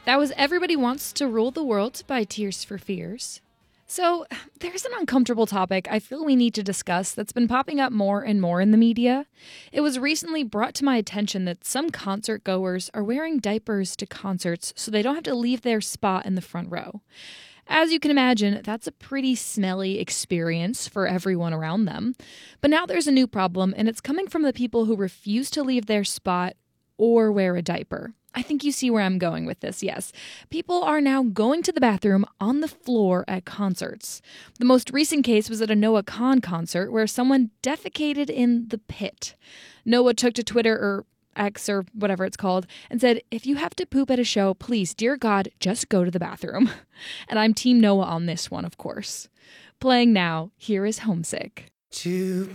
That was Everybody Wants to Rule the World by Tears for Fears. So, there's an uncomfortable topic I feel we need to discuss that's been popping up more and more in the media. It was recently brought to my attention that some concert goers are wearing diapers to concerts so they don't have to leave their spot in the front row. As you can imagine, that's a pretty smelly experience for everyone around them. But now there's a new problem, and it's coming from the people who refuse to leave their spot or wear a diaper. I think you see where I'm going with this, yes. People are now going to the bathroom on the floor at concerts. The most recent case was at a Noah Kahan concert where someone defecated in the pit. Noah took to Twitter or X or whatever it's called and said, "If you have to poop at a show, please, dear God, just go to the bathroom." And I'm Team Noah on this one, of course. Playing now, here is Homesick. Too